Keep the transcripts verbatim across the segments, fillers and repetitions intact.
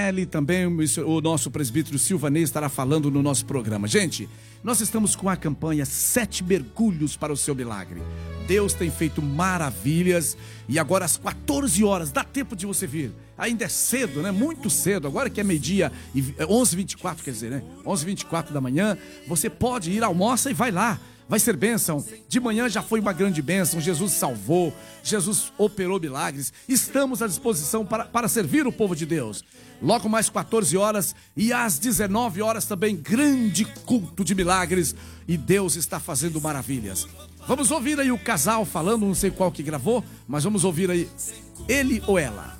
Daniele, também o nosso presbítero Silvanei estará falando no nosso programa. Gente, nós estamos com a campanha Sete Mergulhos para o Seu Milagre. Deus tem feito maravilhas e agora às quatorze horas, dá tempo de você vir. Ainda é cedo, né? Muito cedo, agora que é meio-dia, onze e vinte e quatro, quer dizer, né? onze e vinte e quatro da manhã, você pode ir, almoça e vai lá. Vai ser bênção. De manhã já foi uma grande bênção. Jesus salvou, Jesus operou milagres. Estamos à disposição para, para servir o povo de Deus. Logo mais quatorze horas e às dezenove horas também, grande culto de milagres. E Deus está fazendo maravilhas. Vamos ouvir aí o casal falando, não sei qual que gravou, mas vamos ouvir aí ele ou ela.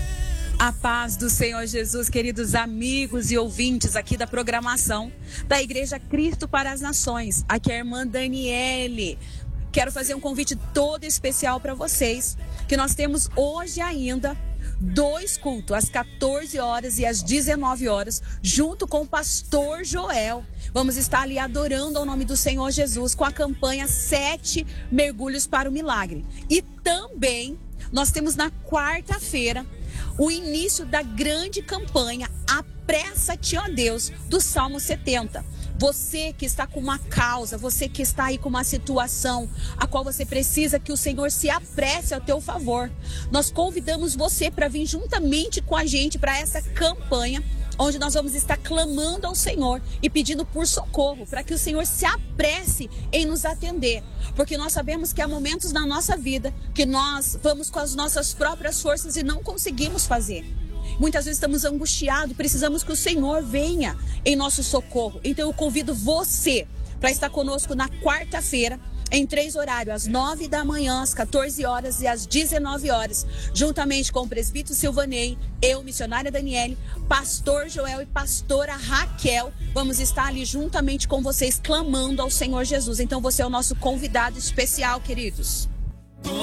A paz do Senhor Jesus, queridos amigos e ouvintes aqui da programação da Igreja Cristo para as Nações. Aqui é a irmã Daniele. Quero fazer um convite todo especial para vocês, que nós temos hoje ainda dois cultos, às quatorze horas e às dezenove horas, junto com o pastor Joel. Vamos estar ali adorando ao nome do Senhor Jesus com a campanha Sete Mergulhos para o Milagre. E também nós temos na quarta-feira o início da grande campanha Apressa-te, ó Deus, do Salmo setenta. Você que está com uma causa, você que está aí com uma situação a qual você precisa que o Senhor se apresse ao teu favor. Nós convidamos você para vir juntamente com a gente para essa campanha, onde nós vamos estar clamando ao Senhor e pedindo por socorro, para que o Senhor se apresse em nos atender. Porque nós sabemos que há momentos na nossa vida que nós vamos com as nossas próprias forças e não conseguimos fazer. Muitas vezes estamos angustiados, precisamos que o Senhor venha em nosso socorro. Então eu convido você para estar conosco na quarta-feira, em três horários, às nove da manhã, às quatorze horas e às dezenove horas, juntamente com o presbítero Silvanei, eu, missionária Daniele, pastor Joel e pastora Raquel, vamos estar ali juntamente com vocês, clamando ao Senhor Jesus. Então você é o nosso convidado especial, queridos.